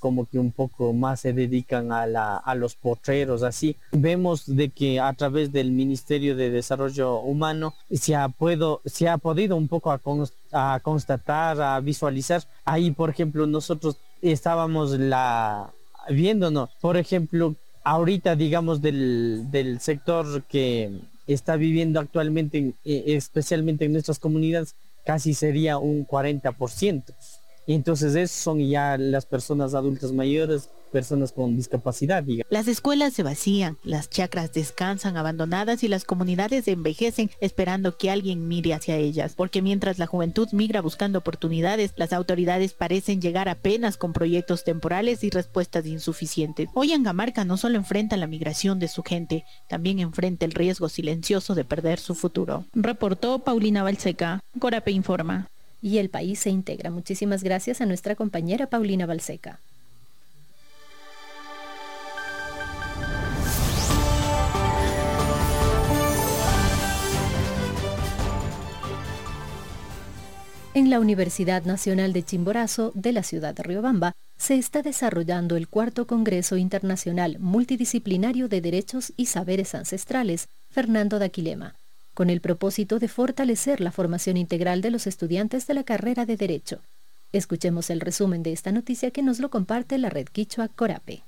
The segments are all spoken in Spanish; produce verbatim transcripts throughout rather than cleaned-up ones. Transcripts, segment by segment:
como que un poco más se dedican a, la, a los potreros, así. Vemos de que a través del Ministerio de Desarrollo Humano se ha, puedo, se ha podido un poco a, con, a constatar, a visualizar. Ahí, por ejemplo, nosotros estábamos la, viéndonos, por ejemplo, ahorita, digamos, del, del sector que está viviendo actualmente, eh, especialmente en nuestras comunidades, casi sería un cuarenta por ciento. Y entonces esos son ya las personas adultas mayores, personas con discapacidad, digamos. Las escuelas se vacían, las chacras descansan abandonadas y las comunidades envejecen esperando que alguien mire hacia ellas. Porque mientras la juventud migra buscando oportunidades, las autoridades parecen llegar apenas con proyectos temporales y respuestas insuficientes. Hoy Angamarca no solo enfrenta la migración de su gente, también enfrenta el riesgo silencioso de perder su futuro. Reportó Paulina Balseca, Corape Informa. Y el país se integra. Muchísimas gracias a nuestra compañera Paulina Balseca. En la Universidad Nacional de Chimborazo de la ciudad de Riobamba se está desarrollando el cuarto Congreso Internacional Multidisciplinario de Derechos y Saberes Ancestrales, Fernando Daquilema, con el propósito de fortalecer la formación integral de los estudiantes de la carrera de Derecho. Escuchemos el resumen de esta noticia que nos lo comparte la red Quichua Corape.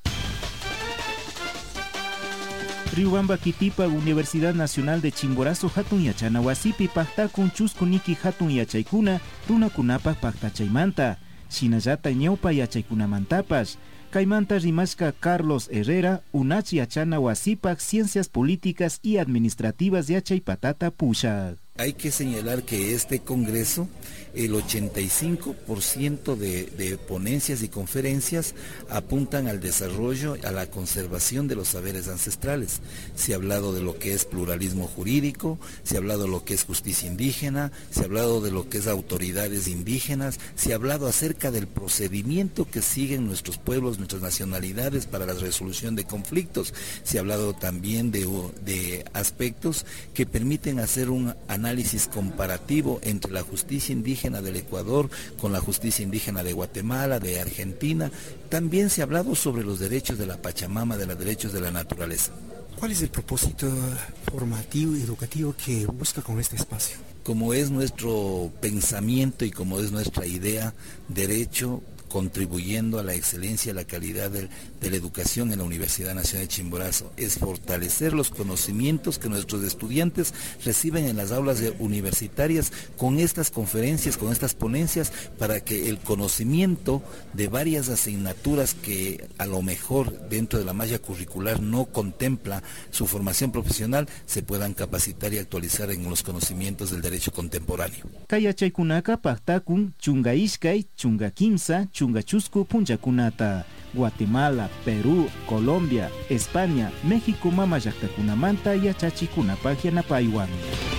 Riobamba Kitipa Universidad Nacional de Chimborazo Hatun Yachana Wasipi Pactakun Chuskuniki Hatun Yachaykuna Runakunapa Pactachaymanta Shinayata Ñaupa Yachaykunamantapas Caimanta Rimashka Carlos Herrera, Unachi Yachana Wasipak, Ciencias Políticas y Administrativas de Yachaypatata Pusha. Hay que señalar que este congreso, el ochenta y cinco por ciento de, de ponencias y conferencias apuntan al desarrollo, a la conservación de los saberes ancestrales. Se ha hablado de lo que es pluralismo jurídico, se ha hablado de lo que es justicia indígena, se ha hablado de lo que es autoridades indígenas, se ha hablado acerca del procedimiento que siguen nuestros pueblos, nuestras nacionalidades para la resolución de conflictos. Se ha hablado también de, de aspectos que permiten hacer un análisis análisis comparativo entre la justicia indígena del Ecuador con la justicia indígena de Guatemala, de Argentina. También se ha hablado sobre los derechos de la Pachamama, de los derechos de la naturaleza. ¿Cuál es el propósito formativo y educativo que busca con este espacio? Como es nuestro pensamiento y como es nuestra idea, derecho contribuyendo a la excelencia y a la calidad de, de la educación en la Universidad Nacional de Chimborazo, es fortalecer los conocimientos que nuestros estudiantes reciben en las aulas de universitarias con estas conferencias, con estas ponencias, para que el conocimiento de varias asignaturas que a lo mejor dentro de la malla curricular no contempla su formación profesional, se puedan capacitar y actualizar en los conocimientos del derecho contemporáneo. Kayachaykunaka Pactakun, Chungaishkay, Chungakimsa, Chungachusku Punchakunata, Guatemala, Perú, Colombia, España, México, Mama Yactakunamanta y Achachikunapa Yanapaywan.